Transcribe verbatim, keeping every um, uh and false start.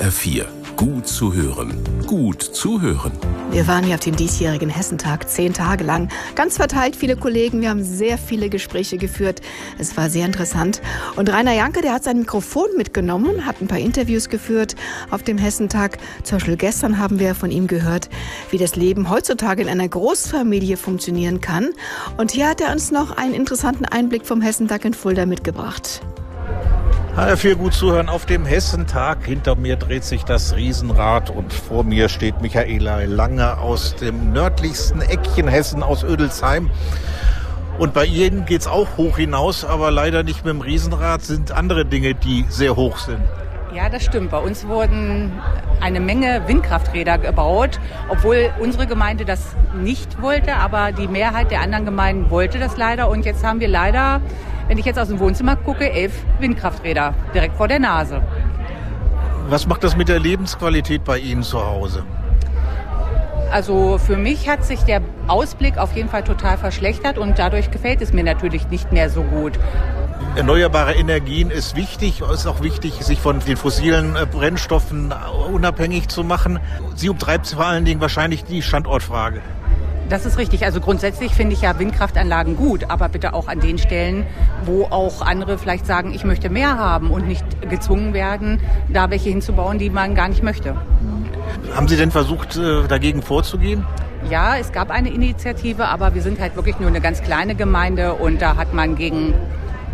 R vier. Gut zu hören. Gut zu hören. Wir waren hier auf dem diesjährigen Hessentag zehn Tage lang. Ganz verteilt, viele Kollegen. Wir haben sehr viele Gespräche geführt. Es war sehr interessant. Und Rainer Janke, der hat sein Mikrofon mitgenommen, hat ein paar Interviews geführt auf dem Hessentag. Zum Beispiel gestern haben wir von ihm gehört, wie das Leben heutzutage in einer Großfamilie funktionieren kann. Und hier hat er uns noch einen interessanten Einblick vom Hessentag in Fulda mitgebracht. H R vier gut zuhören auf dem Hessentag. Hinter mir dreht sich das Riesenrad und vor mir steht Michaela Lange aus dem nördlichsten Eckchen Hessen, aus Ödelsheim. Und bei Ihnen geht's auch hoch hinaus, aber leider nicht mit dem Riesenrad, sind andere Dinge, die sehr hoch sind. Ja, das stimmt. Bei uns wurden eine Menge Windkrafträder gebaut, obwohl unsere Gemeinde das nicht wollte, aber die Mehrheit der anderen Gemeinden wollte das leider. Und jetzt haben wir leider, wenn ich jetzt aus dem Wohnzimmer gucke, elf Windkrafträder direkt vor der Nase. Was macht das mit der Lebensqualität bei Ihnen zu Hause? Also für mich hat sich der Ausblick auf jeden Fall total verschlechtert und dadurch gefällt es mir natürlich nicht mehr so gut. Erneuerbare Energien ist wichtig. Es ist auch wichtig, sich von den fossilen Brennstoffen unabhängig zu machen. Sie umtreibt vor allen Dingen wahrscheinlich die Standortfrage. Das ist richtig. Also grundsätzlich finde ich ja Windkraftanlagen gut, aber bitte auch an den Stellen, wo auch andere vielleicht sagen, ich möchte mehr haben und nicht gezwungen werden, da welche hinzubauen, die man gar nicht möchte. Haben Sie denn versucht, dagegen vorzugehen? Ja, es gab eine Initiative, aber wir sind halt wirklich nur eine ganz kleine Gemeinde und da hat man gegen